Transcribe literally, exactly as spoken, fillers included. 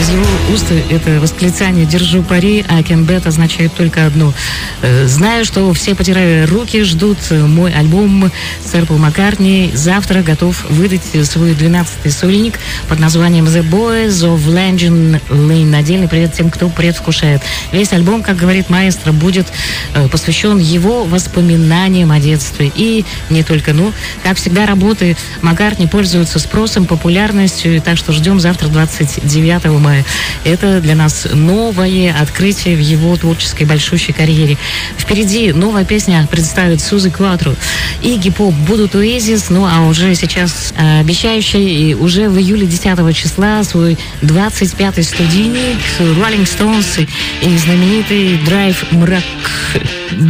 из его уст это восклицание «держу пари», а «can bet» означает только одно. Знаю, что все, потирая руки, ждут мой альбом. Сэр Пол Маккартни завтра готов выдать свой двенадцатый сольник под названием «The Boys of Langdon Lane». Отдельный привет тем, кто предвкушает. Весь альбом, как говорит маэстро, будет посвящен его воспоминаниям о детстве. И не только, ну, как всегда, работы Маккартни пользуются спросом, популярностью, так что ждем завтра, двадцать девятого мая. Это для нас новое открытие в его творческой большущей карьере. Впереди новая песня представит Сьюзи Кватро. Игги Поп будут Oasis, ну а уже сейчас обещающий уже в июле десятого числа свой двадцать пятый студийник Rolling Stones и знаменитый Drive Мрак.